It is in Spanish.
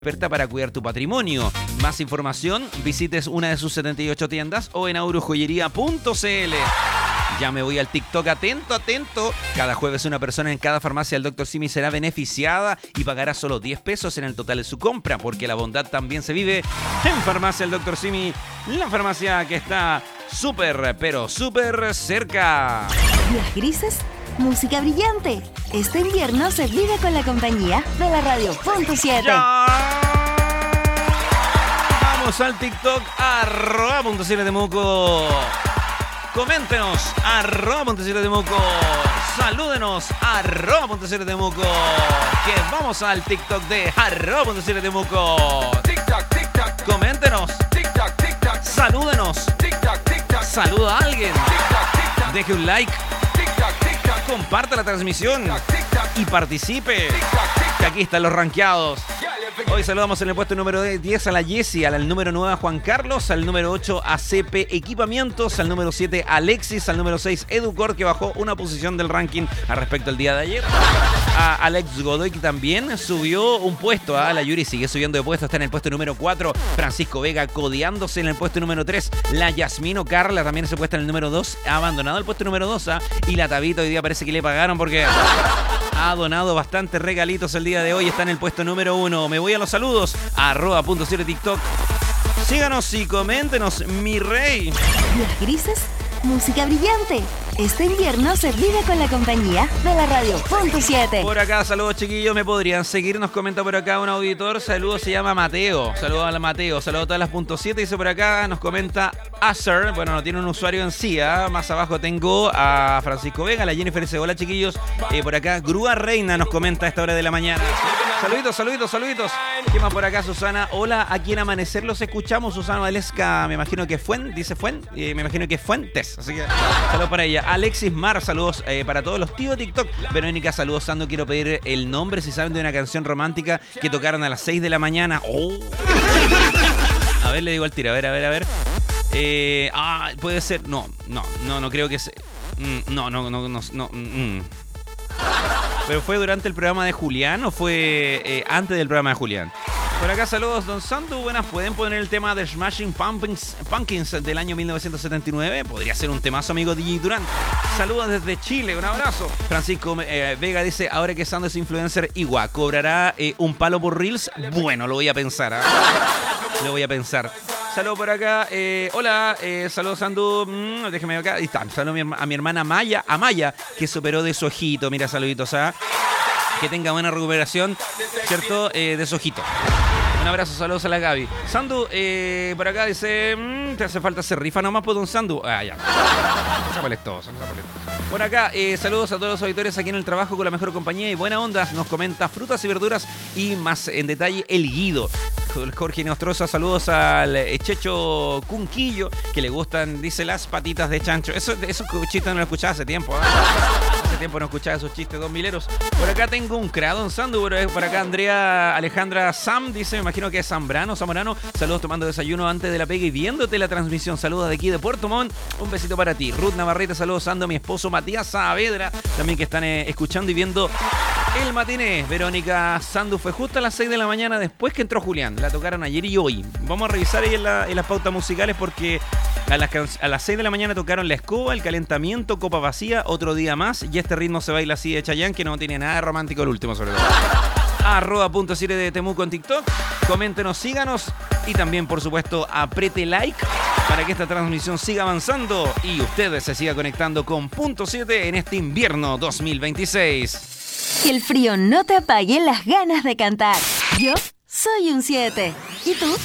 experta para cuidar tu patrimonio. Más información, visites una de sus 78 tiendas o en aurojoyería.cl. Ya me voy al TikTok, atento. Cada jueves una persona en cada farmacia del Dr. Simi será beneficiada y pagará solo 10 pesos en el total de su compra, porque la bondad también se vive en Farmacia el Dr. Simi, la farmacia que está súper, pero súper cerca. Días grises, música brillante. Este invierno se vive con la compañía de la radio Punto 7. ¡Ya! Vamos al TikTok, @Punto7 Temuco. Coméntenos, @Punto7 Temuco. Salúdenos, @Punto7 Temuco. Que vamos al TikTok de @Punto7 Temuco. Coméntenos. Salúdenos. Saluda a alguien. Deje un like. Comparta la transmisión. Y participe. Que aquí están los rankeados. Hoy saludamos en el puesto número 10 a la Jessie, al número 9 a Juan Carlos, al número 8 a CP Equipamientos, al número 7 a Alexis, al número 6 Educor, que bajó una posición del ranking al respecto al día de ayer. A Alex Godoy, que también subió un puesto. La Yuri sigue subiendo de puesto, está en el puesto número 4. Francisco Vega codeándose en el puesto número 3. La Yasmino Carla también se puesta en el número 2. Ha abandonado el puesto número 2. Y la Tabita hoy día parece que le pagaron porque ha donado bastantes regalitos el día de hoy. Está en el puesto número 1. Me voy a los saludos. @Punto7 TikTok. Síganos y coméntenos, mi rey. Días grises, música brillante. Este invierno se vive con la compañía de la radio Punto 7. Por acá, saludos chiquillos, me podrían seguir. Nos comenta por acá un auditor. Saludos, se llama Mateo. Saludos a Mateo. Saludos a todas las Punto 7. Dice por acá, nos comenta Acer. Bueno, no tiene un usuario en sí. Más abajo tengo a Francisco Vega, la Jennifer dice, hola chiquillos. Por acá, Grúa Reina nos comenta a esta hora de la mañana. Saluditos. ¿Qué más por acá, Susana? Hola, aquí en Amanecer los escuchamos. Susana Valesca, me imagino que dice me imagino que Fuentes. Así que saludos para ella. Alexis Mar, saludos para todos los tíos de TikTok. Verónica, saludos, Sando. Quiero pedir el nombre, si saben de una canción romántica que tocaron a las 6 de la mañana. Oh. A ver, le digo al tiro. A ver. Puede ser. No creo que sea. No. ¿Pero fue durante el programa de Julián o fue antes del programa de Julián? Por acá, saludos, don Santo. Buenas, ¿pueden poner el tema de Smashing Pumpkins del año 1979? Podría ser un temazo, amigo DJ Durán. Saludos desde Chile, un abrazo. Francisco Vega dice, ahora que Sando es influencer, igual, ¿cobrará un palo por Reels? Bueno, lo voy a pensar. Lo voy a pensar. Saludos por acá. Hola, saludos Sandu. Déjeme acá. Ahí está. Saludos a mi hermana Amaya, que se operó de su ojito. Mira, saluditos. Que tenga buena recuperación, ¿cierto? De su ojito. Un abrazo, saludos a la Gaby. Sandu, por acá dice, te hace falta hacer rifa nomás por don Sandu. Ya. No se molestoso. Por acá, saludos a todos los auditores aquí en el trabajo con la mejor compañía y buena onda. Nos comenta frutas y verduras y más en detalle el Guido. Jorge Nostroza, saludos al Checho Cunquillo, que le gustan, dice, las patitas de chancho. Esos chistes no los escuchaba hace tiempo. Hace tiempo no escuchaba esos chistes 2000eros. Por acá tengo un creadón Sandu, por acá Andrea Alejandra Sam, dice, me imagino que es Zambrano. Saludos tomando desayuno antes de la pega y viéndote la transmisión. Saludos de aquí de Puerto Montt. Un besito para ti. Ruth Navarrete, saludos Sandu, a mi esposo Matías Saavedra, también que están escuchando y viendo el matiné. Verónica, Sandu fue justo a las 6 de la mañana después que entró Julián. La tocaron ayer y hoy. Vamos a revisar ahí en las pautas musicales porque a las 6 de la mañana tocaron La Escoba, El Calentamiento, Copa Vacía, Otro Día Más y Este Ritmo Se Baila Así de Chayanne, que no tiene nada de romántico el último, sobre todo. @Punto7 de Temuco en TikTok. Coméntenos, síganos y también, por supuesto, apriete like para que esta transmisión siga avanzando y ustedes se siga conectando con Punto 7 en este invierno 2026. Que el frío no te apague las ganas de cantar. Yo soy un 7. ¿Y tú?